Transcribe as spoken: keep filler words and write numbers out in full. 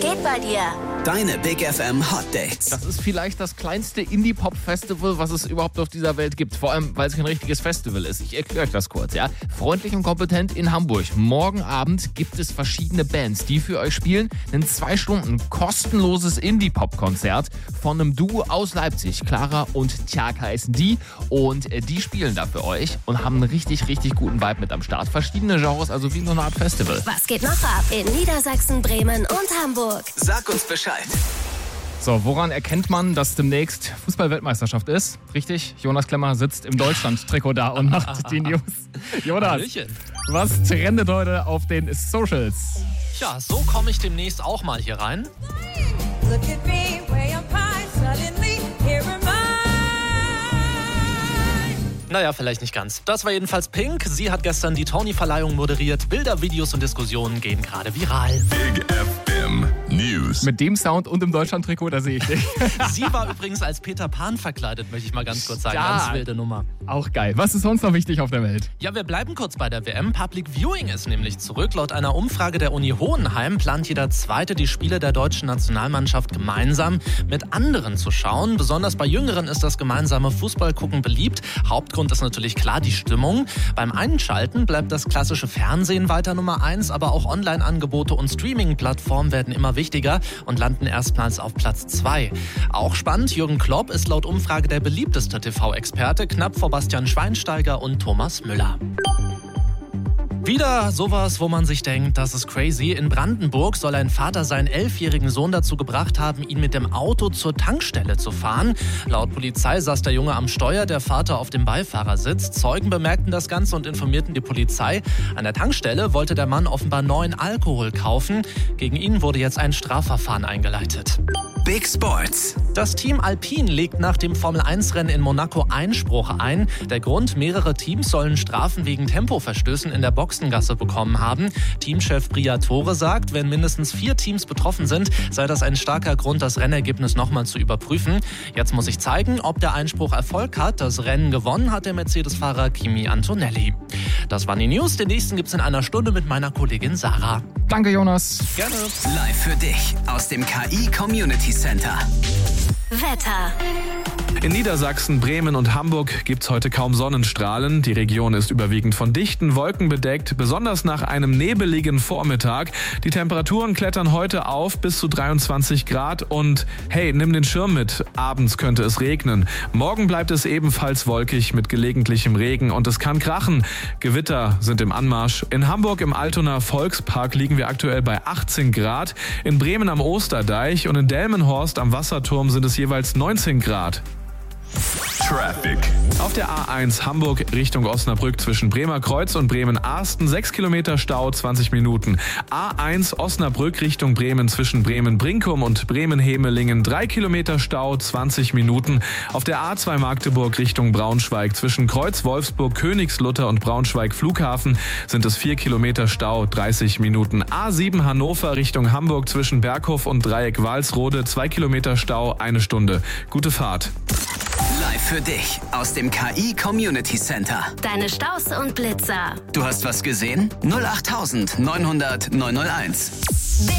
geht bei dir? Deine Big F M Hot Dates. Das ist vielleicht das kleinste Indie-Pop-Festival, was es überhaupt auf dieser Welt gibt. Vor allem, weil es kein richtiges Festival ist. Ich erkläre euch das kurz, ja. Freundlich und kompetent in Hamburg. Morgen Abend gibt es verschiedene Bands, die für euch spielen. Ein zwei Stunden kostenloses Indie-Pop-Konzert von einem Duo aus Leipzig. Clara und Tjak heißen die. Und äh, die spielen da für euch und haben einen richtig, richtig guten Vibe mit am Start. Verschiedene Genres, also wie so eine Art Festival. Was geht noch ab in Niedersachsen, Bremen und Hamburg? Sag uns Bescheid. So, woran erkennt man, dass demnächst Fußball-Weltmeisterschaft ist? Richtig, Jonas Klemmer sitzt im Deutschland-Trikot da und macht die News. Jonas, Hallöchen. was trendet heute auf den Socials? Ja, so komme ich demnächst auch mal hier rein. Look at me, way up high, suddenly here am I. Naja, vielleicht nicht ganz. Das war jedenfalls Pink. Sie hat gestern die Tony-Verleihung moderiert. Bilder, Videos und Diskussionen gehen gerade viral. Big F M News. Mit dem Sound und im Deutschland-Trikot, da sehe ich dich. Sie war übrigens als Peter Pan verkleidet, möchte ich mal ganz kurz sagen. Ja. Ganz wilde Nummer. Auch geil. Was ist sonst noch wichtig auf der Welt? Ja, wir bleiben kurz bei der W M. Public Viewing ist nämlich zurück. Laut einer Umfrage der Uni Hohenheim plant jeder Zweite, die Spiele der deutschen Nationalmannschaft gemeinsam mit anderen zu schauen. Besonders bei Jüngeren ist das gemeinsame Fußballgucken beliebt. Hauptgrund ist natürlich klar die Stimmung. Beim Einschalten bleibt das klassische Fernsehen weiter Nummer eins, aber auch Online-Angebote und Streaming-Plattformen werden immer wichtiger und landen erstmals auf Platz zwei. Auch spannend, Jürgen Klopp ist laut Umfrage der beliebteste T V-Experte, knapp vor Bastian Schweinsteiger und Thomas Müller. Wieder sowas, wo man sich denkt, das ist crazy. In Brandenburg soll ein Vater seinen elfjährigen Sohn dazu gebracht haben, ihn mit dem Auto zur Tankstelle zu fahren. Laut Polizei saß der Junge am Steuer, der Vater auf dem Beifahrersitz. Zeugen bemerkten das Ganze und informierten die Polizei. An der Tankstelle wollte der Mann offenbar neuen Alkohol kaufen. Gegen ihn wurde jetzt ein Strafverfahren eingeleitet. Big Sports. Das Team Alpine legt nach dem Formel eins Rennen in Monaco Einspruch ein. Der Grund, mehrere Teams sollen Strafen wegen Tempoverstößen in der Boxengasse bekommen haben. Teamchef Briatore sagt, wenn mindestens vier Teams betroffen sind, sei das ein starker Grund, das Rennergebnis nochmal zu überprüfen. Jetzt muss sich zeigen, ob der Einspruch Erfolg hat. Das Rennen gewonnen hat der Mercedes-Fahrer Kimi Antonelli. Das waren die News. Den nächsten gibt's in einer Stunde mit meiner Kollegin Sarah. Danke, Jonas. Gerne. Live für dich aus dem K I Community Center. Wetter. In Niedersachsen, Bremen und Hamburg gibt's heute kaum Sonnenstrahlen. Die Region ist überwiegend von dichten Wolken bedeckt, besonders nach einem nebeligen Vormittag. Die Temperaturen klettern heute auf bis zu dreiundzwanzig Grad und hey, nimm den Schirm mit. Abends könnte es regnen. Morgen bleibt es ebenfalls wolkig mit gelegentlichem Regen und es kann krachen. Gewitter sind im Anmarsch. In Hamburg im Altonaer Volkspark liegen wir aktuell bei achtzehn Grad. In Bremen am Osterdeich und in Delmenhorst am Wasserturm sind es jeweils neunzehn Grad. Traffic. Auf der A eins Hamburg Richtung Osnabrück zwischen Bremerkreuz und Bremen-Arsten sechs Kilometer Stau, zwanzig Minuten. A eins Osnabrück Richtung Bremen zwischen Bremen-Brinkum und Bremen-Hemelingen drei Kilometer Stau, zwanzig Minuten. Auf der A zwei Magdeburg Richtung Braunschweig zwischen Kreuz-Wolfsburg, Königslutter und Braunschweig-Flughafen sind es vier Kilometer Stau, dreißig Minuten. A sieben Hannover Richtung Hamburg zwischen Berghof und Dreieck-Walsrode zwei Kilometer Stau, eine Stunde. Gute Fahrt. Live für dich aus dem K I Community Center. Deine Staus und Blitzer. Du hast was gesehen? null acht neun null null neun null eins.